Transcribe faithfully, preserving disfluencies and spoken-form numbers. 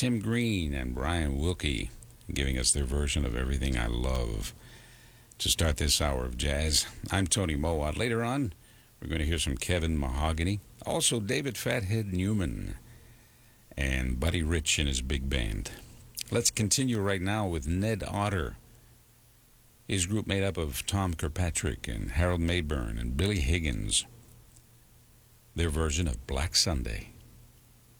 Tim Green and Brian Wilkie giving us their version of Everything I Love to start this hour of jazz. I'm Tony Mowat. Later on, we're going to hear some Kevin Mahogany, also David Fathead Newman, and Buddy Rich and his big band. Let's continue right now with Ned Otter. His group made up of Tom Kirkpatrick and Harold Mayburn and Billy Higgins. Their version of Black Sunday.